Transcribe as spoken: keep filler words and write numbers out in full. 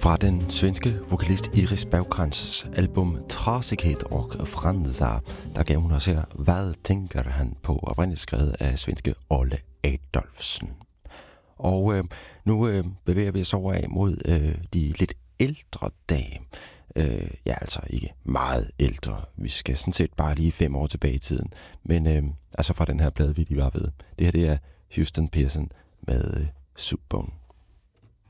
Fra den svenske vokalist Iris Bergkrans album Trasighet och Fransa, der gav hun os her Hvad tænker han på, oprindeligt skrevet af svenske Olle Adolfsen. Og øh, nu øh, bevæger vi os over af mod øh, de lidt ældre dage. Øh, ja, altså ikke meget ældre. Vi skal sådan set bare lige fem år tilbage i tiden. Men øh, altså fra den her plade, vi lige var ved. Det her det er Houston Pearson med øh, Soup Bone.